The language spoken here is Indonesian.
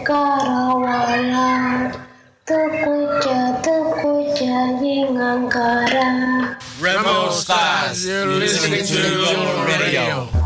karawala Tukuja ingangkara Remo Stars, you're listening to your radio.